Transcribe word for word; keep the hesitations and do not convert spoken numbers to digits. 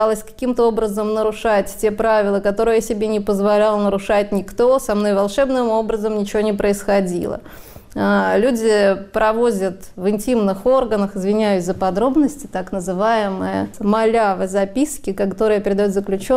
каким-то образом нарушать те правила, которые я себе не позволял нарушать никто, со мной волшебным образом ничего не происходило. Люди провозят в интимных органах, извиняюсь за подробности, так называемые малявы записки, которые передают заключенные.